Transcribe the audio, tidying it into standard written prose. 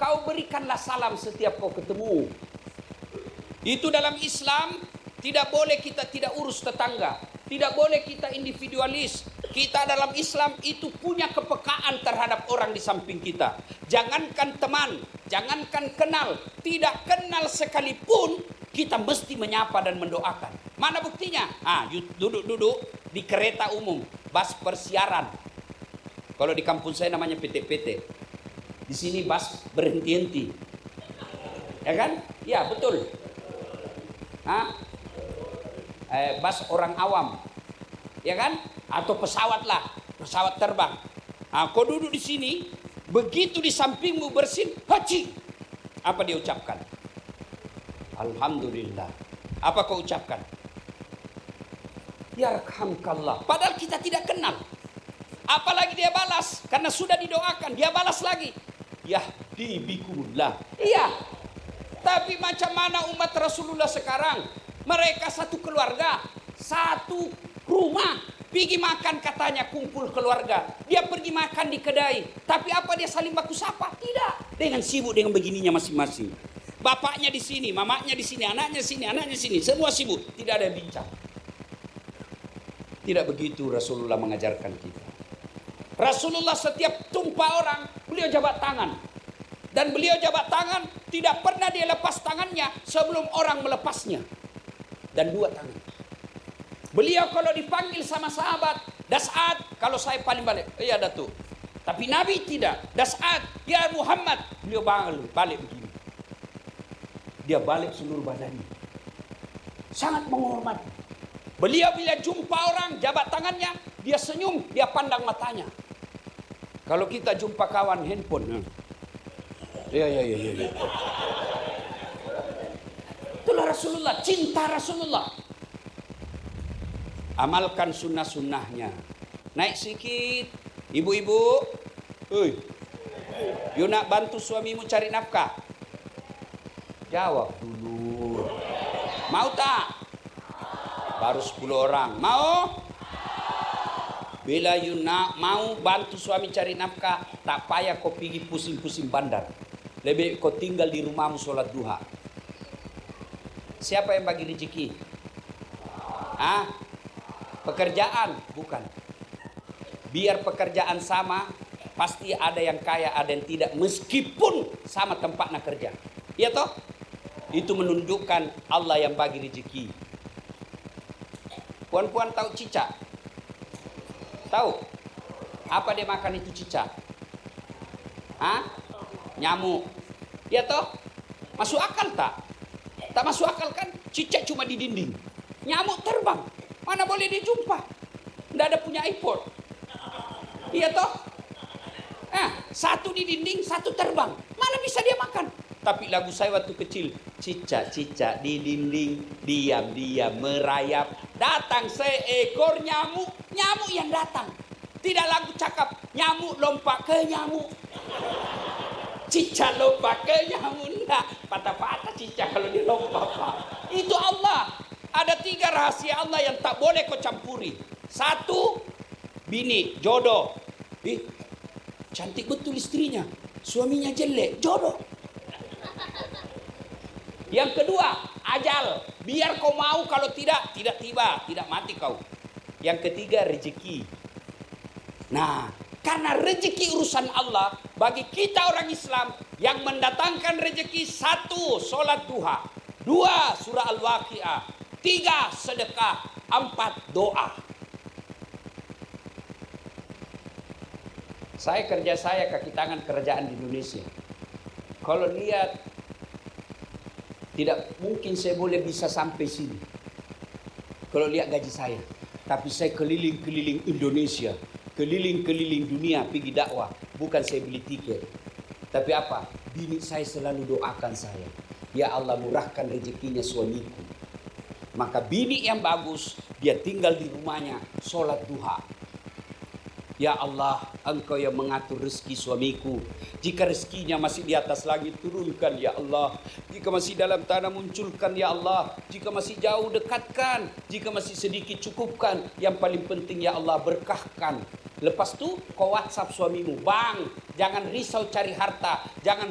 kau berikanlah salam setiap kau ketemu. Itu dalam Islam. Tidak boleh kita tidak urus tetangga. Tidak boleh kita individualis. Kita dalam Islam itu punya kepekaan terhadap orang di samping kita. Jangankan teman, jangankan kenal, tidak kenal sekalipun, kita mesti menyapa dan mendoakan. Mana buktinya? Duduk-duduk di kereta umum, bus persiaran. Kalau di kampung saya namanya PT-PT. Di sini bus berhenti-henti. Ya kan? Ya, betul. Bus orang awam, ya kan? Atau pesawat lah, pesawat terbang. Kau duduk di sini, begitu di sampingmu bersin, haji. Apa dia ucapkan? Alhamdulillah. Apa kau ucapkan? Yarhamkallah. Padahal kita tidak kenal. Apalagi dia balas, karena sudah didoakan, dia balas lagi. Yahdi bikumullah. Iya. Tapi macam mana umat Rasulullah sekarang? Mereka satu keluarga, satu rumah, pergi makan katanya kumpul keluarga. Dia pergi makan di kedai, tapi apa dia saling baku sapa? Tidak. Dengan sibuk dengan begininya masing-masing. Bapaknya di sini, mamanya di sini, anaknya di sini, semua sibuk. Tidak ada yang bincang. Tidak begitu Rasulullah mengajarkan kita. Rasulullah setiap tumpah orang, beliau jabat tangan. Dan beliau jabat tangan, tidak pernah dia lepas tangannya sebelum orang melepasnya. Dan dua tangan. Beliau kalau dipanggil sama sahabat, Das'ad, kalau saya paling balik, iya Datuk. Tapi Nabi tidak. Das'ad, ya Muhammad. Beliau balik begini. Dia balik seluruh badannya. Sangat menghormati. Beliau bila jumpa orang, jabat tangannya, dia senyum, dia pandang matanya. Kalau kita jumpa kawan handphone, iya. Itulah Rasulullah, cinta Rasulullah. Amalkan sunnah-sunnahnya. Naik sikit, ibu-ibu. You nak bantu suamimu cari nafkah? Jawab dulu. Mau tak? Baru 10 orang. Mau? Bila you nak mau bantu suami cari nafkah, tak payah kau pergi pusing-pusing bandar. Lebih kau tinggal di rumahmu sholat duha. Siapa yang bagi rezeki? Pekerjaan? Bukan. Biar pekerjaan sama, pasti ada yang kaya, ada yang tidak. Meskipun sama tempatnya kerja. Iya toh? Itu menunjukkan Allah yang bagi rezeki. Puan-puan tahu cicak? Tahu? Apa dia makan itu cicak? Nyamuk. Iya toh? Masuk akal tak? Tak masuk akal kan? Cicak cuma di dinding. Nyamuk terbang. Mana boleh dijumpa? Tidak ada punya iPod. Iya toh? Satu di dinding, satu terbang. Mana bisa dia makan? Tapi lagu saya waktu kecil. Cicak-cicak di dinding, diam-diam merayap. Datang seekor nyamuk. Nyamuk yang datang. Tidak lagu cakap. Nyamuk lompat ke nyamuk. Cicak lompat ke nyamuk. Enggak. Patah-patah cicak kalau dia lompat. Itu Allah. Ada 3 rahasia Allah yang tak boleh kau campuri. 1, bini, jodoh. Cantik betul istrinya. Suaminya jelek, jodoh. Yang kedua, ajal. Biar kau mau, kalau tidak tiba. Tidak mati kau. Yang ketiga, rezeki. Nah, karena rezeki urusan Allah, bagi kita orang Islam, yang mendatangkan rezeki 1, sholat duha. 2, surah Al-Waqi'ah. 3, sedekah. 4, doa. Saya kaki tangan kerajaan di Indonesia. Kalau lihat, tidak mungkin saya boleh bisa sampai sini. Kalau lihat gaji saya. Tapi saya keliling-keliling Indonesia. Keliling-keliling dunia pergi dakwah. Bukan saya beli tiket. Tapi apa? Bini saya selalu doakan saya. Ya Allah, murahkan rezekinya suamiku. Maka bini yang bagus, dia tinggal di rumahnya, sholat duha. Ya Allah, Engkau yang mengatur rezeki suamiku. Jika rezekinya masih di atas langit, turunkan ya Allah. Jika masih dalam tanah, munculkan ya Allah. Jika masih jauh, dekatkan. Jika masih sedikit, cukupkan. Yang paling penting ya Allah, berkahkan. Lepas tu kau WhatsApp suamimu, bang, jangan risau cari harta, jangan